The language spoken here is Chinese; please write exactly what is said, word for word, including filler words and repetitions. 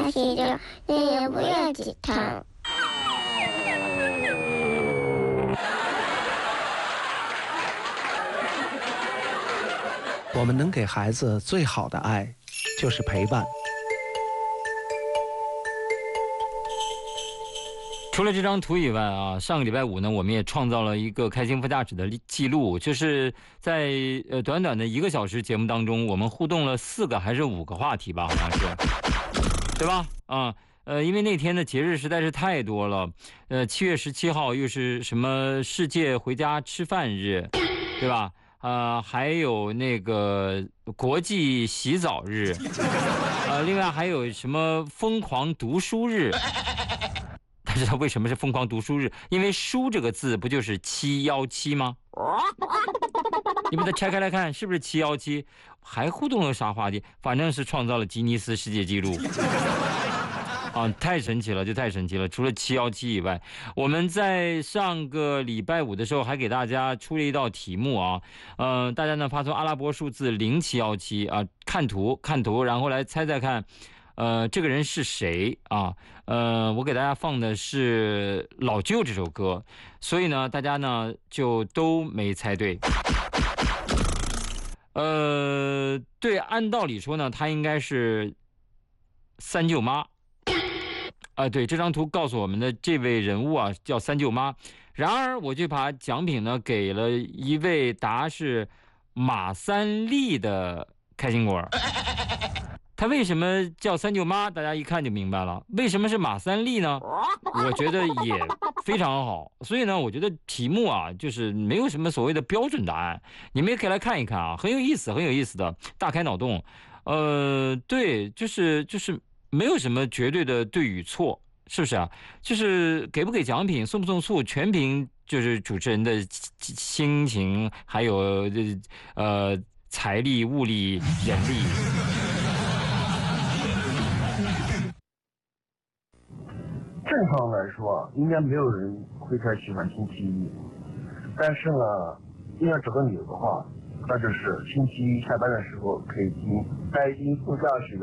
小喜肉，日夜不要鸡汤。 我们能给孩子最好的爱，就是陪伴。 除了这张图以外啊，上个礼拜五呢，我们也创造了一个开心副驾驶的记录，就是在呃短短的一个小时节目当中，我们互动了四个还是五个话题吧，好像是，对吧？啊，呃，因为那天的节日实在是太多了，呃，七月十七号又是什么世界回家吃饭日，对吧？呃，还有那个国际洗澡日，呃，另外还有什么疯狂读书日。大家知道为什么是疯狂读书日？因为书这个字不就是七幺七吗？你把它拆开来看，是不是七幺七？还互动了啥话题？反正是创造了吉尼斯世界纪录。啊，太神奇了，就太神奇了！除了七幺七以外，我们在上个礼拜五的时候还给大家出了一道题目啊，呃，大家呢发送阿拉伯数字零七幺七啊，看图看图，然后来猜猜看。呃，这个人是谁啊？呃，我给大家放的是《老舅》这首歌，所以呢，大家呢就都没猜对。呃，对，按道理说呢，他应该是三舅妈。啊、呃，对，这张图告诉我们的这位人物啊，叫三舅妈。然而，我就把奖品呢给了一位答是马三立的开心果。他为什么叫三舅妈？大家一看就明白了。为什么是马三立呢？我觉得也非常好。所以呢，我觉得题目啊，就是没有什么所谓的标准答案，你们也可以来看一看啊，很有意思，很有意思的，大开脑洞。呃，对，就是就是没有什么绝对的对与错，是不是啊？就是给不给奖品，送不送醋，全凭就是主持人的心情，还有呃财力、物力、人力。 正常来说，应该没有人会太喜欢星期一。但是呢，硬要找个理由的话，那就是星期一下班的时候可以听开心副驾驶的。